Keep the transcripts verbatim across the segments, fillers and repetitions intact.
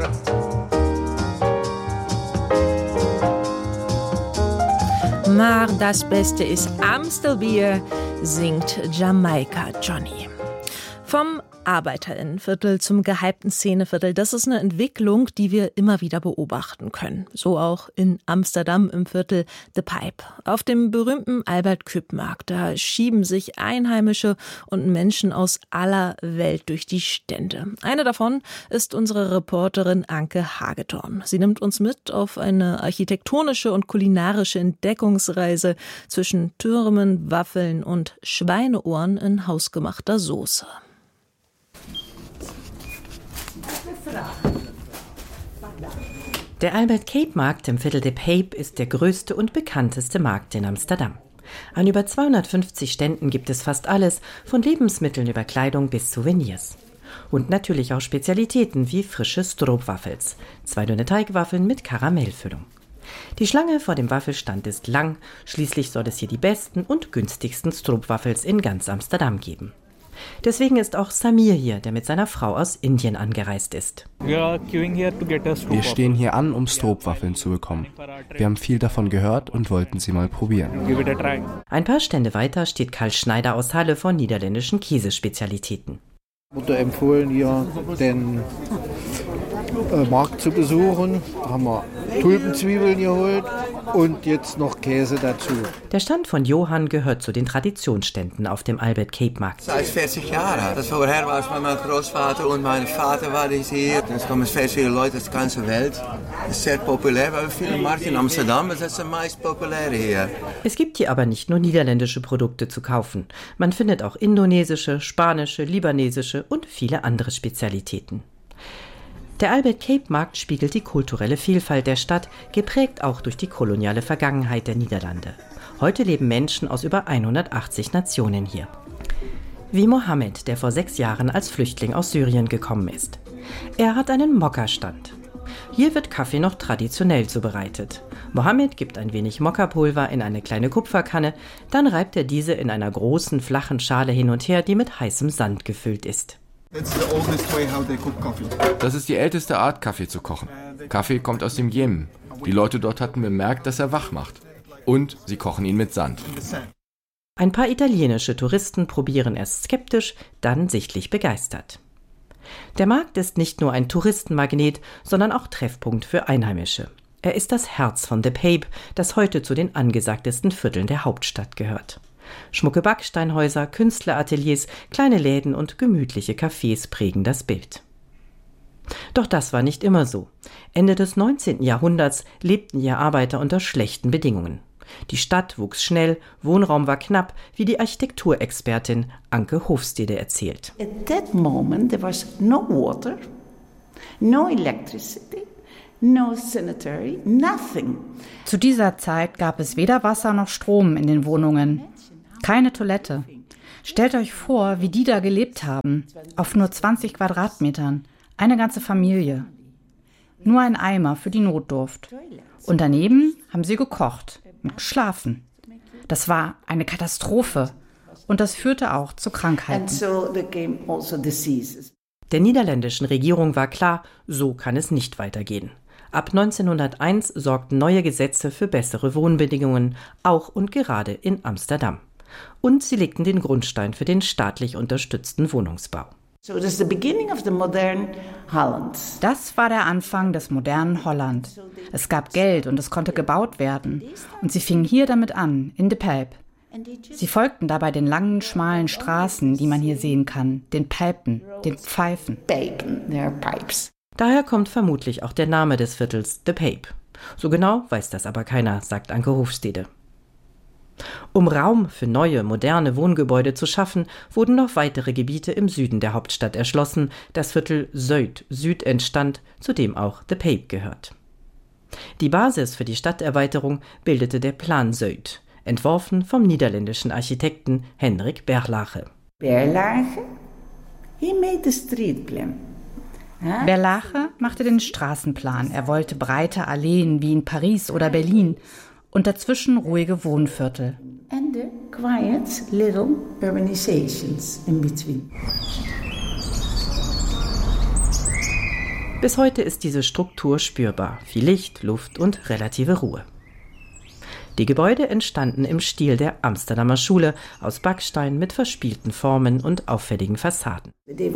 Maar das Beste ist Amstelbier, singt Jamaika Johnny. Vom ArbeiterInnenviertel zum gehypten Szeneviertel, das ist eine Entwicklung, die wir immer wieder beobachten können. So auch in Amsterdam im Viertel The Pipe. Auf dem berühmten Albert-Kuip-Markt, da schieben sich Einheimische und Menschen aus aller Welt durch die Stände. Eine davon ist unsere Reporterin Anke Hagedorn. Sie nimmt uns mit auf eine architektonische und kulinarische Entdeckungsreise zwischen Türmen, Waffeln und Schweineohren in hausgemachter Soße. Der Albert-Kuip-Markt im Viertel De Pijp ist der größte und bekannteste Markt in Amsterdam. An über zweihundertfünfzig Ständen gibt es fast alles, von Lebensmitteln über Kleidung bis Souvenirs. Und natürlich auch Spezialitäten wie frische Stroopwafels, zwei dünne Teigwaffeln mit Karamellfüllung. Die Schlange vor dem Waffelstand ist lang, schließlich soll es hier die besten und günstigsten Stroopwafels in ganz Amsterdam geben. Deswegen ist auch Samir hier, der mit seiner Frau aus Indien angereist ist. Wir stehen hier an, um Stroopwaffeln zu bekommen. Wir haben viel davon gehört und wollten sie mal probieren. Ein paar Stände weiter steht Karl Schneider aus Halle von niederländischen Käsespezialitäten. Wurde empfohlen, hier den äh, Markt zu besuchen. Da haben wir Tulpenzwiebeln geholt und jetzt noch Käse dazu. Der Stand von Johann gehört zu den Traditionsständen auf dem Albert-Kuip-Markt. Seit vierzig Jahren. Das vorher war es bei meinem Großvater und mein Vater war hier. Es kommen sehr viele Leute aus der ganzen Welt. Es ist sehr populär, weil wir viele Markt in Amsterdam, das ist das meist populäre hier. Es gibt hier aber nicht nur niederländische Produkte zu kaufen. Man findet auch indonesische, spanische, libanesische und viele andere Spezialitäten. Der Albert-Kuip-Markt spiegelt die kulturelle Vielfalt der Stadt, geprägt auch durch die koloniale Vergangenheit der Niederlande. Heute leben Menschen aus über hundertachtzig Nationen hier. Wie Mohammed, der vor sechs Jahren als Flüchtling aus Syrien gekommen ist. Er hat einen Mokka-Stand. Hier wird Kaffee noch traditionell zubereitet. Mohammed gibt ein wenig Mokka-Pulver in eine kleine Kupferkanne, dann reibt er diese in einer großen, flachen Schale hin und her, die mit heißem Sand gefüllt ist. Das ist die älteste Art, Kaffee zu kochen. Kaffee kommt aus dem Jemen. Die Leute dort hatten bemerkt, dass er wach macht. Und sie kochen ihn mit Sand. Ein paar italienische Touristen probieren erst skeptisch, dann sichtlich begeistert. Der Markt ist nicht nur ein Touristenmagnet, sondern auch Treffpunkt für Einheimische. Er ist das Herz von De Pijp, das heute zu den angesagtesten Vierteln der Hauptstadt gehört. Schmucke Backsteinhäuser, Künstlerateliers, kleine Läden und gemütliche Cafés prägen das Bild. Doch das war nicht immer so. Ende des neunzehnten Jahrhunderts lebten hier Arbeiter unter schlechten Bedingungen. Die Stadt wuchs schnell, Wohnraum war knapp, wie die Architekturexpertin Anke Hofstede erzählt. At that moment there was no water, no electricity, no sanitary, nothing. Zu dieser Zeit gab es weder Wasser noch Strom in den Wohnungen. Keine Toilette. Stellt euch vor, wie die da gelebt haben. Auf nur zwanzig Quadratmetern. Eine ganze Familie. Nur ein Eimer für die Notdurft. Und daneben haben sie gekocht und geschlafen. Das war eine Katastrophe. Und das führte auch zu Krankheiten. Der niederländischen Regierung war klar, so kann es nicht weitergehen. Ab neunzehnhunderteins sorgten neue Gesetze für bessere Wohnbedingungen, auch und gerade in Amsterdam. Und sie legten den Grundstein für den staatlich unterstützten Wohnungsbau. Das war der Anfang des modernen Holland. Es gab Geld und es konnte gebaut werden. Und sie fingen hier damit an, in De Pijp. Sie folgten dabei den langen, schmalen Straßen, die man hier sehen kann, den Pijpen, den Pfeifen. Daher kommt vermutlich auch der Name des Viertels De Pijp. So genau weiß das aber keiner, sagt Anke Hofstede. Um Raum für neue, moderne Wohngebäude zu schaffen, wurden noch weitere Gebiete im Süden der Hauptstadt erschlossen. Das Viertel Zuid Süd entstand, zu dem auch De Pijp gehört. Die Basis für die Stadterweiterung bildete der Plan Zuid, entworfen vom niederländischen Architekten Hendrik Berlage. Berlage? He made the street plan. Berlage machte den Straßenplan. Er wollte breite Alleen wie in Paris oder Berlin und dazwischen ruhige Wohnviertel. And the quiet little urbanizations in between. Bis heute ist diese Struktur spürbar, viel Licht, Luft und relative Ruhe. Die Gebäude entstanden im Stil der Amsterdamer Schule, aus Backstein mit verspielten Formen und auffälligen Fassaden. Sie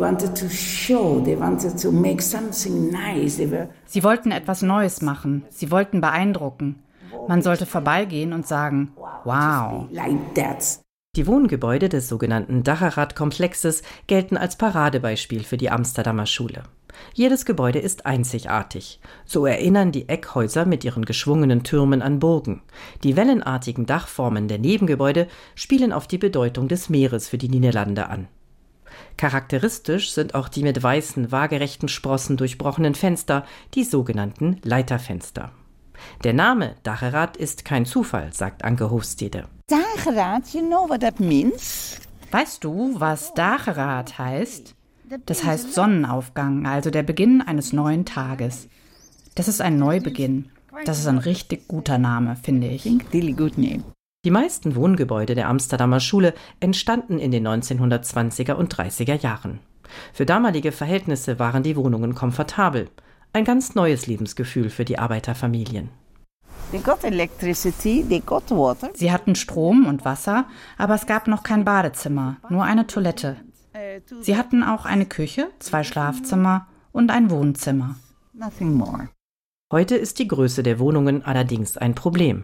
wollten etwas Neues machen, sie wollten beeindrucken. Man sollte vorbeigehen und sagen, wow. Die Wohngebäude des sogenannten Dacheraad-Komplexes gelten als Paradebeispiel für die Amsterdamer Schule. Jedes Gebäude ist einzigartig. So erinnern die Eckhäuser mit ihren geschwungenen Türmen an Burgen. Die wellenartigen Dachformen der Nebengebäude spielen auf die Bedeutung des Meeres für die Niederlande an. Charakteristisch sind auch die mit weißen, waagerechten Sprossen durchbrochenen Fenster, die sogenannten Leiterfenster. Der Name Dacheraad ist kein Zufall, sagt Anke Hofstede. Dacheraad, you know what that means? Weißt du, was Dacheraad heißt? Das heißt Sonnenaufgang, also der Beginn eines neuen Tages. Das ist ein Neubeginn. Das ist ein richtig guter Name, finde ich. Die meisten Wohngebäude der Amsterdamer Schule entstanden in den neunzehnhundertzwanziger und dreißiger Jahren. Für damalige Verhältnisse waren die Wohnungen komfortabel. Ein ganz neues Lebensgefühl für die Arbeiterfamilien. Sie hatten Strom und Wasser, aber es gab noch kein Badezimmer, nur eine Toilette. Sie hatten auch eine Küche, zwei Schlafzimmer und ein Wohnzimmer. Heute ist die Größe der Wohnungen allerdings ein Problem.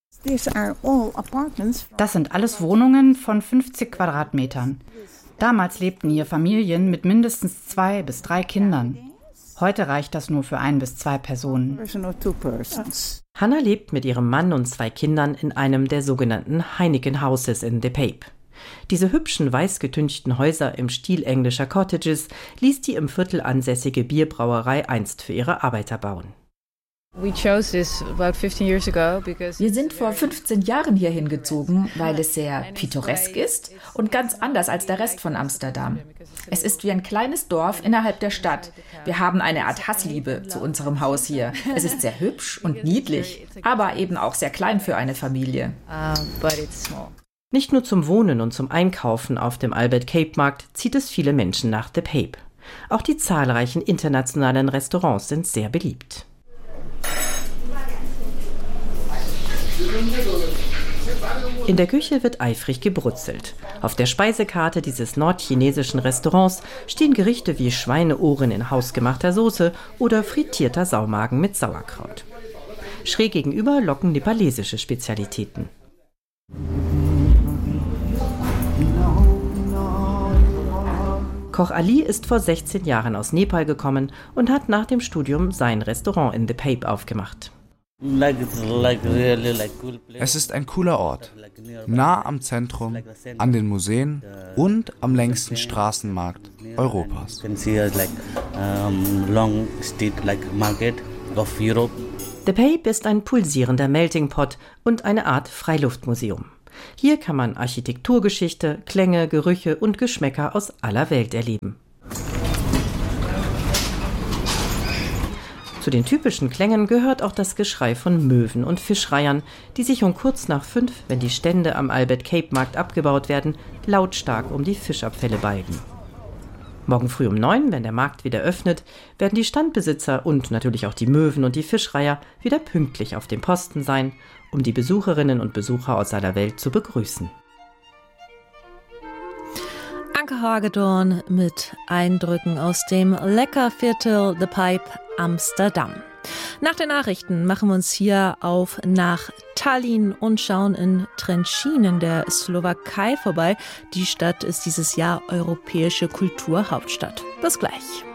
Das sind alles Wohnungen von fünfzig Quadratmetern. Damals lebten hier Familien mit mindestens zwei bis drei Kindern. Heute reicht das nur für ein bis zwei Personen. Hanna lebt mit ihrem Mann und zwei Kindern in einem der sogenannten Heineken Houses in The Pape. Diese hübschen, weißgetünchten Häuser im Stil englischer Cottages ließ die im Viertel ansässige Bierbrauerei einst für ihre Arbeiter bauen. Wir sind vor fünfzehn Jahren hierhin gezogen, weil es sehr pittoresk ist und ganz anders als der Rest von Amsterdam. Es ist wie ein kleines Dorf innerhalb der Stadt. Wir haben eine Art Hassliebe zu unserem Haus hier. Es ist sehr hübsch und niedlich, aber eben auch sehr klein für eine Familie. Nicht nur zum Wohnen und zum Einkaufen auf dem Albert Cape Markt zieht es viele Menschen nach The Pape. Auch die zahlreichen internationalen Restaurants sind sehr beliebt. In der Küche wird eifrig gebrutzelt. Auf der Speisekarte dieses nordchinesischen Restaurants stehen Gerichte wie Schweineohren in hausgemachter Soße oder frittierter Saumagen mit Sauerkraut. Schräg gegenüber locken nepalesische Spezialitäten. Koch Ali ist vor sechzehn Jahren aus Nepal gekommen und hat nach dem Studium sein Restaurant in The Pape aufgemacht. Es ist ein cooler Ort, nah am Zentrum, an den Museen und am längsten Straßenmarkt Europas. The Pape ist ein pulsierender Melting Pot und eine Art Freiluftmuseum. Hier kann man Architekturgeschichte, Klänge, Gerüche und Geschmäcker aus aller Welt erleben. Zu den typischen Klängen gehört auch das Geschrei von Möwen und Fischreihern, die sich um kurz nach fünf, wenn die Stände am Albert Cape Markt abgebaut werden, lautstark um die Fischabfälle balgen. Morgen früh um neun, wenn der Markt wieder öffnet, werden die Standbesitzer und natürlich auch die Möwen und die Fischreiher wieder pünktlich auf dem Posten sein, um die Besucherinnen und Besucher aus aller Welt zu begrüßen. Anke Hagedorn mit Eindrücken aus dem Leckerviertel The Pape Amsterdam. Nach den Nachrichten machen wir uns hier auf nach Tallinn und schauen in Trenčín in der Slowakei vorbei. Die Stadt ist dieses Jahr europäische Kulturhauptstadt. Bis gleich.